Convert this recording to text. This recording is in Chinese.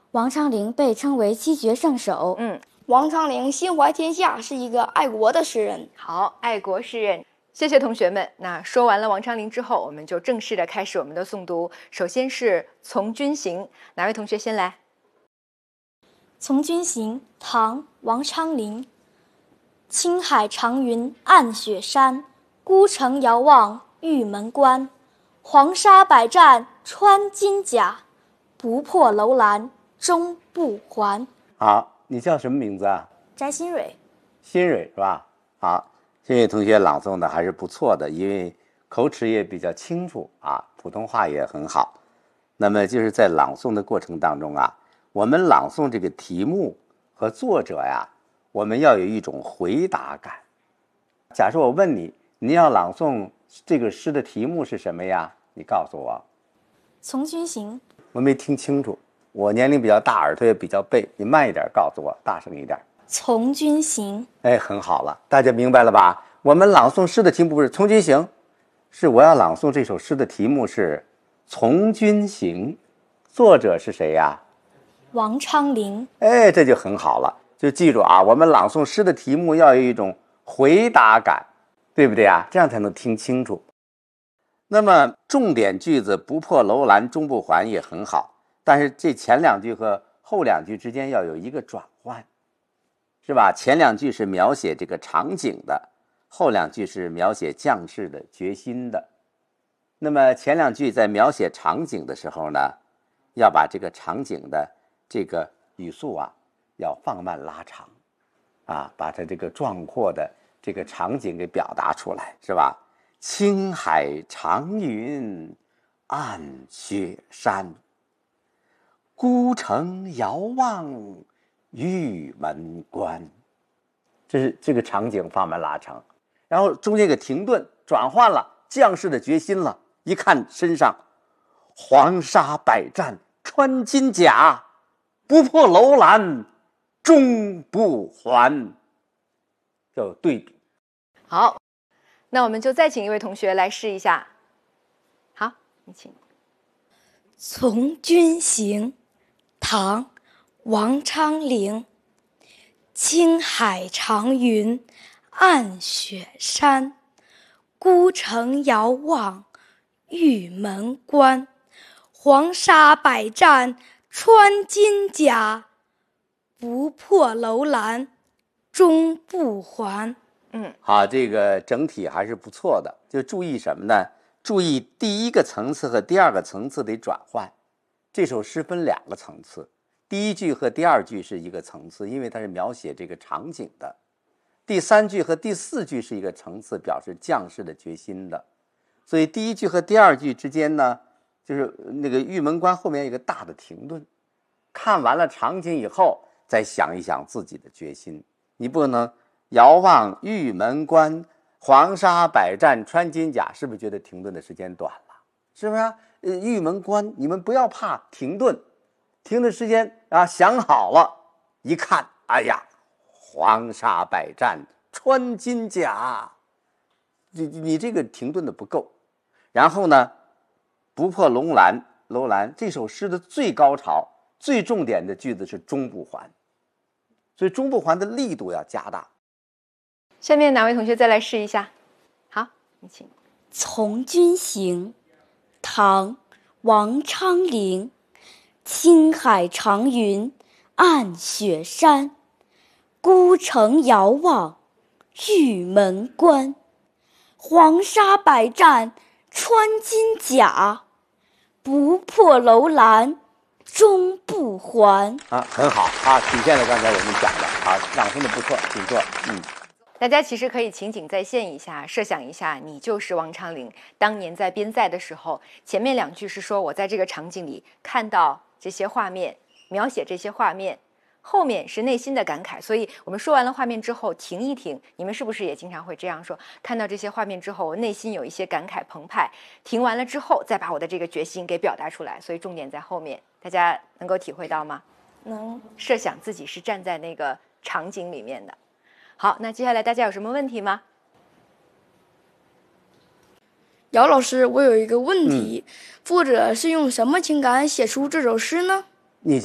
王昌龄被称为七绝圣手。 王昌龄心怀天下，是一个爱国的诗人。 好，爱国诗人。谢谢同学们。那说完了王昌龄之后，我们就正式的开始我们的诵读。首先是《从军行》，哪位同学先来？ 《从军行》唐·王昌龄。青海长云暗雪山，孤城遥望玉门关。黄沙百战穿金甲，不破楼兰终不还。 好，你叫什么名字啊？ 翟新蕊。 新蕊是吧？好，这位同学朗诵的还是不错的，因为口齿也比较清楚啊，普通话也很好。那么就是在朗诵的过程当中啊，我们朗诵这个题目和作者呀，我们要有一种回答感。假设我问你，你要朗诵这个诗的题目是什么呀？你告诉我。 从军行。 我没听清楚，我年龄比较大，耳朵也比较背，你慢一点告诉我，大声一点。 从军行。 哎，很好了，大家明白了吧？我们朗诵诗的题目不是从军行，是我要朗诵这首诗的题目是从军行，作者是谁呀？ 王昌龄。 哎，这就很好了，就记住啊，我们朗诵诗的题目要有一种回答感，对不对啊？这样才能听清楚。那么重点句子不破楼兰终不还也很好，但是这前两句和后两句之间要有一个转换，是吧？前两句是描写这个场景的，后两句是描写将士的决心的。那么前两句在描写场景的时候呢，要把这个场景的这个语速啊要放慢拉长啊，把它这个壮阔的这个场景给表达出来，是吧？青海长云暗雪山，孤城遥望玉门关。这是这个场景放慢拉长，然后中间一个停顿，转换了将士的决心了。一看身上黄沙百战穿金甲，不破楼兰终不还，要有对比。 好，那我们就再请一位同学来试一下。好，你请。 从军行，唐·王昌龄。青海长云暗雪山，孤城遥望玉门关。黄沙百战穿金甲，不破楼兰终不还。 好，这个整体还是不错的。就注意什么呢？注意第一个层次和第二个层次得转换。这首诗分两个层次，第一句和第二句是一个层次，因为它是描写这个场景的。第三句和第四句是一个层次，表示将士的决心的。所以第一句和第二句之间呢，就是那个玉门关后面有一个大的停顿，看完了场景以后再想一想自己的决心。你不能遥望玉门关，黄沙百战穿金甲，是不是觉得停顿的时间短了？是不是啊？玉门关，你们不要怕停顿，停顿时间啊，想好了，一看，哎呀，黄沙百战穿金甲，你这个停顿的不够。然后呢，不破楼兰这首诗的最高潮、最重点的句子是终不还，所以终不还的力度要加大。 下面哪位同学再来试一下？好，你请。 从军行，唐·王昌龄。青海长云暗雪山，孤城遥望玉门关。黄沙百战穿金甲，不破楼兰终不还。 啊，很好啊，体现了刚才我们讲的啊，朗诵的不错，请坐。 大家其实可以情景再现一下，设想一下，你就是王昌龄，当年在边塞的时候，前面两句是说我在这个场景里看到这些画面，描写这些画面，后面是内心的感慨。所以我们说完了画面之后停一停，你们是不是也经常会这样说？看到这些画面之后，我内心有一些感慨澎湃，停完了之后再把我的这个决心给表达出来，所以重点在后面。大家能够体会到吗？ 能。 设想自己是站在那个场景里面的。好，那接下来大家有什么问题吗？ 姚老师，我有一个问题，作者是用什么情感写出这首诗呢？